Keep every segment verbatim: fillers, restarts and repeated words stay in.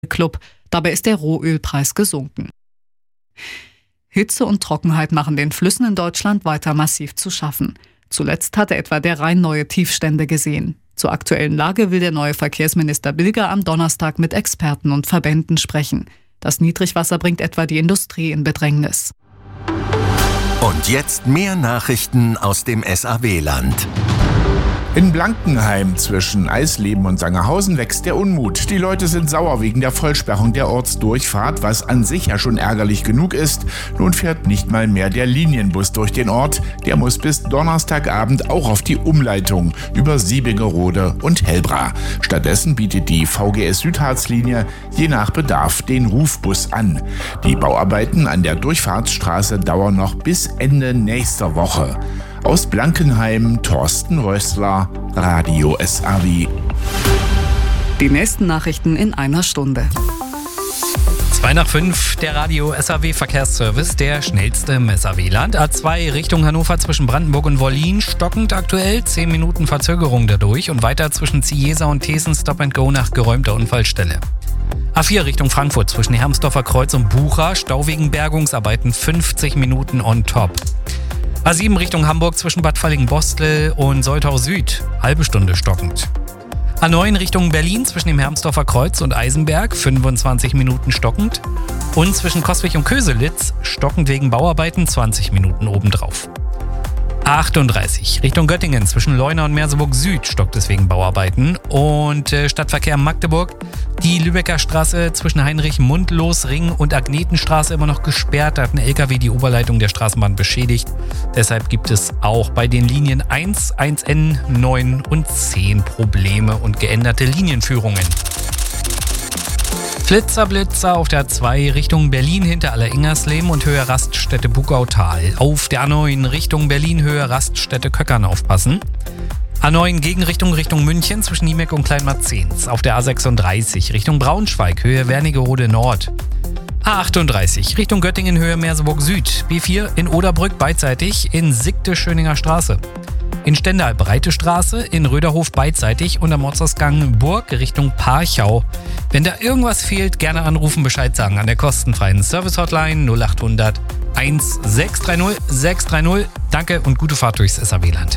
Club. Dabei ist der Rohölpreis gesunken. Hitze und Trockenheit machen den Flüssen in Deutschland weiter massiv zu schaffen. Zuletzt hatte etwa der Rhein neue Tiefstände gesehen. Zur aktuellen Lage will der neue Verkehrsminister Bilger am Donnerstag mit Experten und Verbänden sprechen. Das Niedrigwasser bringt etwa die Industrie in Bedrängnis. Und jetzt mehr Nachrichten aus dem S A W-Land. In Blankenheim zwischen Eisleben und Sangerhausen wächst der Unmut. Die Leute sind sauer wegen der Vollsperrung der Ortsdurchfahrt, was an sich ja schon ärgerlich genug ist. Nun fährt nicht mal mehr der Linienbus durch den Ort. Der muss bis Donnerstagabend auch auf die Umleitung über Siebingerode und Hellbra. Stattdessen bietet die V G S-Südharz-Linie je nach Bedarf den Rufbus an. Die Bauarbeiten an der Durchfahrtsstraße dauern noch bis Ende nächster Woche. Aus Blankenheim, Thorsten Rössler, Radio S A W. Die nächsten Nachrichten in einer Stunde. zwei nach fünf, der Radio S A W Verkehrsservice, der schnellste im S A W-Land. A zwei Richtung Hannover zwischen Brandenburg und Wollin, stockend aktuell, zehn Minuten Verzögerung dadurch und weiter zwischen Ziesa und Thesen Stop and Go nach geräumter Unfallstelle. A vier Richtung Frankfurt zwischen Hermsdorfer Kreuz und Bucha, Stau wegen Bergungsarbeiten, fünfzig Minuten on top. A sieben Richtung Hamburg zwischen Bad Fallingbostel und Soltau Süd, halbe Stunde stockend. A neun Richtung Berlin zwischen dem Hermsdorfer Kreuz und Eisenberg, fünfundzwanzig Minuten stockend. Und zwischen Coswig und Köselitz, stockend wegen Bauarbeiten, zwanzig Minuten obendrauf. A achtunddreißig Richtung Göttingen zwischen Leuna und Merseburg Süd, stockt es wegen Bauarbeiten. Und äh, Stadtverkehr Magdeburg, die Lübecker Straße zwischen Heinrich-Mundlos-Ring und Agnetenstraße immer noch gesperrt. Da hat ein L K W die Oberleitung der Straßenbahn beschädigt. Deshalb gibt es auch bei den Linien eins, eins N, neun und zehn Probleme und geänderte Linienführungen. Flitzer, Blitzer auf der A zwei Richtung Berlin hinter Alleringersleben und Höhe Raststätte Bugautal. Auf der A neun Richtung Berlin Höhe Raststätte Köckern aufpassen. A neun Gegenrichtung Richtung München zwischen Niemeck und Kleinmarzens. Auf der A sechsunddreißig Richtung Braunschweig Höhe Wernigerode Nord. A achtunddreißig Richtung Göttingen Höhe Merseburg Süd. B vier in Oderbrück beidseitig in Siegte Schöninger Straße. In Stendal Breite Straße, in Röderhof beidseitig und am Ortsausgang Burg Richtung Parchau. Wenn da irgendwas fehlt, gerne anrufen, Bescheid sagen an der kostenfreien Service-Hotline null achthundert sechshundertdreißig sechshundertdreißig. Danke und gute Fahrt durchs S A W-Land.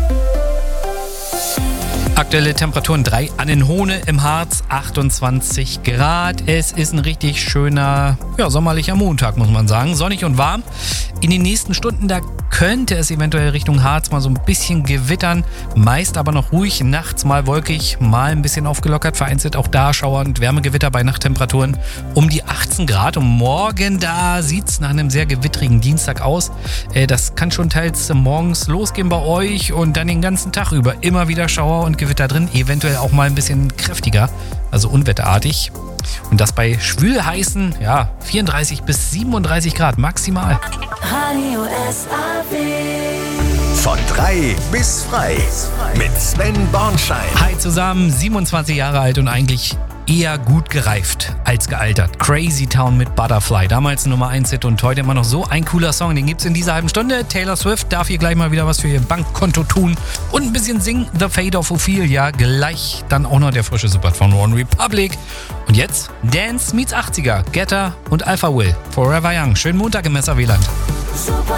Aktuelle Temperaturen drei Annenhohne im Harz, achtundzwanzig Grad. Es ist ein richtig schöner, ja, sommerlicher Montag, muss man sagen. Sonnig und warm. In den nächsten Stunden, da könnte es eventuell Richtung Harz mal so ein bisschen gewittern. Meist aber noch ruhig, nachts mal wolkig, mal ein bisschen aufgelockert. Vereinzelt auch da Schauer und Wärmegewitter bei Nachttemperaturen um die achtzehn Grad. Und morgen, da sieht es nach einem sehr gewittrigen Dienstag aus. Das kann schon teils morgens losgehen bei euch und dann den ganzen Tag über immer wieder Schauer und Gewitter drin. Eventuell auch mal ein bisschen kräftiger, also unwetterartig. Und das bei schwülheißen, ja, vierunddreißig bis siebenunddreißig Grad maximal. Radio S A W. Von drei bis frei mit Sven Bornschein. Hi zusammen, siebenundzwanzig Jahre alt und eigentlich eher gut gereift als gealtert. Crazy Town mit Butterfly. Damals Nummer eins Hit und heute immer noch so ein cooler Song. Den gibt's in dieser halben Stunde. Taylor Swift darf hier gleich mal wieder was für ihr Bankkonto tun und ein bisschen singen. The Fate of Ophelia. Gleich dann auch noch der frische Support von One Republic. Und jetzt Dance meets achtziger. Getter und Alpha Will. Forever Young. Schönen Montag im S A W-Land.